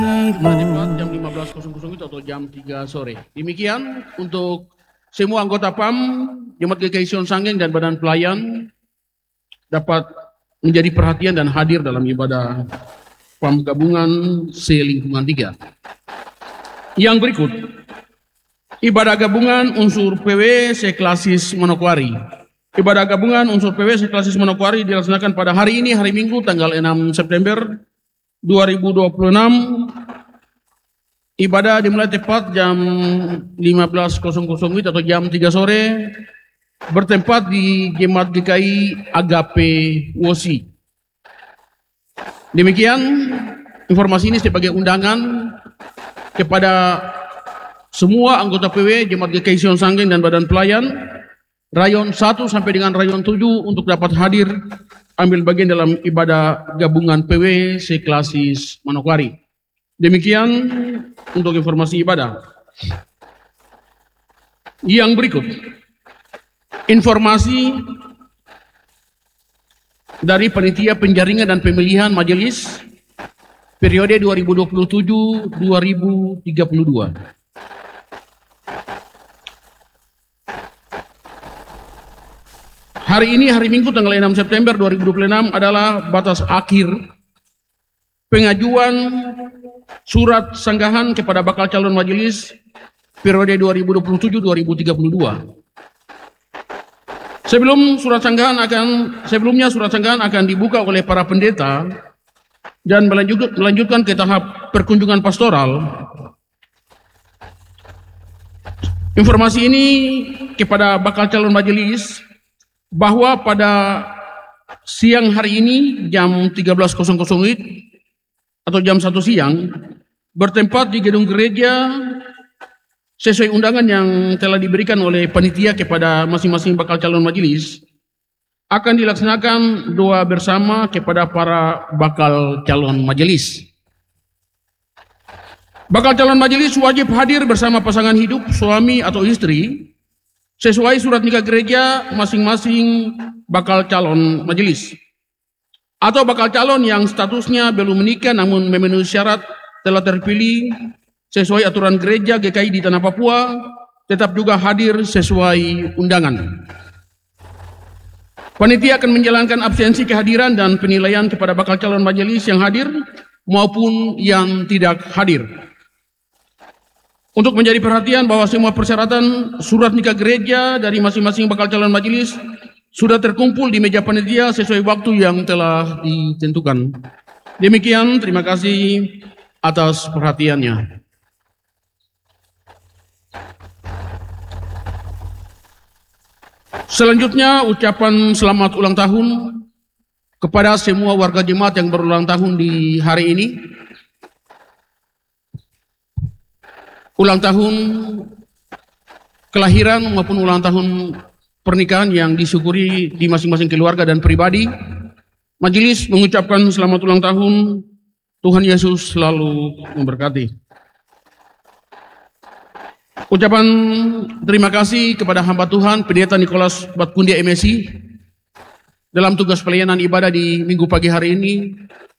Jam 15.00 itu atau jam 3 sore. Demikian untuk semua anggota PAM, Jemaat GKI Sion Sanggeng dan Badan Pelayan dapat menjadi perhatian dan hadir dalam ibadah PAM gabungan selingkungan 3. Yang berikut, ibadah gabungan unsur PW seklasis Manokwari. Ibadah gabungan unsur PW seklasis Manokwari dilaksanakan pada hari ini, hari Minggu, tanggal 6 September 2026. Ibadah dimulai tepat jam 15.00 atau jam 3 sore, bertempat di Jemaat GKI Agape Wosi. Demikian informasi ini sebagai undangan kepada semua anggota PW Jemaat GKI Sion Sanggeng dan Badan Pelayan Rayon 1 sampai dengan Rayon 7 untuk dapat hadir ambil bagian dalam ibadah gabungan PW seklasis Manokwari. Demikian untuk informasi ibadah. Yang berikut, informasi dari Panitia Penjaringan dan Pemilihan Majelis periode 2027-2032. Hari ini, hari Minggu, tanggal 6 September 2026 adalah batas akhir pengajuan surat sanggahan kepada bakal calon majelis periode 2027-2032. Sebelumnya surat sanggahan akan dibuka oleh para pendeta dan melanjutkan ke tahap perkunjungan pastoral. Informasi ini kepada bakal calon majelis bahwa pada siang hari ini jam 13.00 atau jam 1 siang bertempat di gedung gereja sesuai undangan yang telah diberikan oleh panitia kepada masing-masing bakal calon majelis, akan dilaksanakan doa bersama kepada para bakal calon majelis. Bakal calon majelis wajib hadir bersama pasangan hidup, suami atau istri, sesuai surat nikah gereja masing-masing bakal calon majelis. Atau bakal calon yang statusnya belum menikah namun memenuhi syarat telah terpilih sesuai aturan gereja GKI di Tanah Papua, tetap juga hadir sesuai undangan. Panitia akan menjalankan absensi kehadiran dan penilaian kepada bakal calon majelis yang hadir maupun yang tidak hadir. Untuk menjadi perhatian bahwa semua persyaratan surat nikah gereja dari masing-masing bakal calon majelis sudah terkumpul di meja panitia sesuai waktu yang telah ditentukan. Demikian, terima kasih atas perhatiannya. Selanjutnya, ucapan selamat ulang tahun kepada semua warga jemaat yang berulang tahun di hari ini. Ulang tahun kelahiran maupun ulang tahun pernikahan yang disyukuri di masing-masing keluarga dan pribadi. Majelis mengucapkan selamat ulang tahun. Tuhan Yesus selalu memberkati. Ucapan terima kasih kepada hamba Tuhan Pendeta Nicholas Batkundia MSI dalam tugas pelayanan ibadah di minggu pagi hari ini